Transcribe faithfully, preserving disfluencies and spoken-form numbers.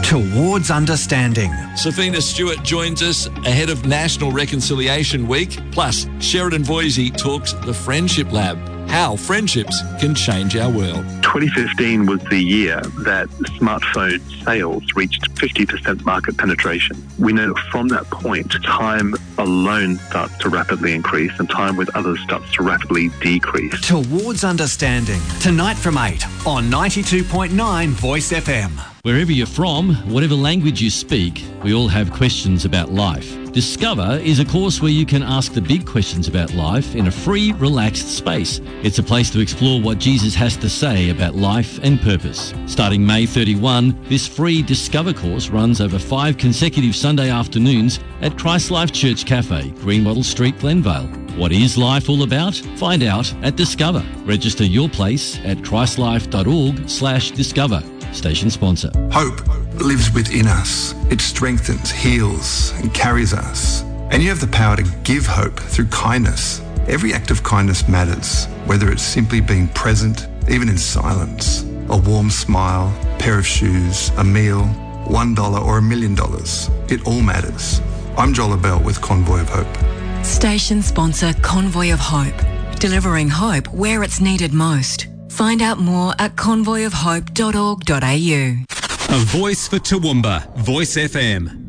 towards understanding. Safina Stewart joins us ahead of National Reconciliation Week. Plus, Sheridan Voisey talks the Friendship Lab, how friendships can change our world. twenty fifteen was the year that smartphone sales reached fifty percent market penetration. We know that from that point, time alone starts to rapidly increase and time with others starts to rapidly decrease. Towards understanding. Tonight from eight on ninety-two point nine Voice F M. Wherever you're from, whatever language you speak, we all have questions about life. Discover is a course where you can ask the big questions about life in a free, relaxed space. It's a place to explore what Jesus has to say about life and purpose. Starting May thirty-first, this free Discover course runs over five consecutive Sunday afternoons at Christ Life Church Cafe, Greenbottle Street, Glenvale. What is life all about? Find out at Discover. Register your place at christlife.org slash discover. Station sponsor. Hope lives within us. It strengthens, heals, and carries us. And you have the power to give hope through kindness. Every act of kindness matters, whether it's simply being present, even in silence, a warm smile, pair of shoes, a meal, one dollar or a million dollars. It all matters. I'm Joel Bell with Convoy of Hope. Station sponsor Convoy of Hope. Delivering hope where it's needed most. Find out more at convoy of hope dot org dot a u. A voice for Toowoomba. Voice F M.